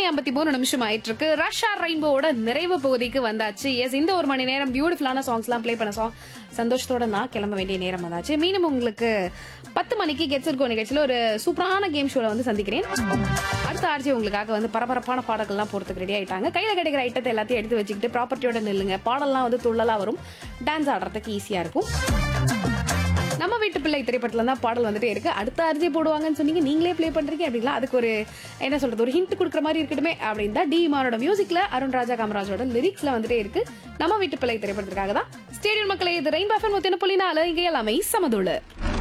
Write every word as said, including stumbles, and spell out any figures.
ஐம்பத்தி மூணு நிமிஷம் ஆயிட்டு இருக்கு. ரஷ்யா ரெயின்போட நிறைவு பகுதிக்கு வந்தாச்சு. எஸ், இந்த ஒரு மணி நேரம் பியூட்டிஃபுல்லான சாங்ஸ் எல்லாம் ப்ளே பண்ண சாங் சந்தோஷத்தோட நான் கிளம்ப வேண்டிய நேரம் வந்தாச்சு. மீண்டும் உங்களுக்கு பத்து மணிக்கு கெட்ஸ் இருக்கோ நிகழ்ச்சியில ஒரு சூப்பரான கேம் ஷோல வந்து சந்திக்கிறேன். அடுத்த ஆர்ஜி உங்களுக்காக வந்து பரபரப்பான பாடல்கள்லாம் போறதுக்கு ரெடி ஆயிட்டாங்க. கையில கிடைக்கிற ஐட்டத்தை எல்லாத்தையும் எடுத்து வச்சுக்கிட்டு ப்ராப்பர்ட்டியோட நில்லுங்க. பாடல்லாம் வந்து துள்ளலா வரும். டான்ஸ் ஆடுறதுக்கு ஈஸியா இருக்கும். நம்ம வீட்டு பிள்ளை திரைப்படத்துல தான் பாடல் வந்துட்டே இருக்கு. அடுத்த அரிசி போடுவாங்கன்னு சொன்னீங்க, நீங்களே பிளே பண்றீங்க அப்படிங்களா? அதுக்கு ஒரு என்ன சொல்றது, ஒரு ஹிண்ட் கொடுக்குற மாதிரி இருக்கட்டுமே அப்படின்னு தான் டி மானோட மியூசிக்ல அருண் ராஜா காமராஜோட லிரிக்ஸ்ல வந்துட்டே இருக்கு. நம்ம வீட்டு பிள்ளை திரைப்படத்திற்காக தான். ஸ்டேடியம் மக்களே, இது ரெயின்போ எஃப்எம் நூத்தி ஒன்று புள்ளி நாலு, இங்கே எல்லாமே சமதுள்ள.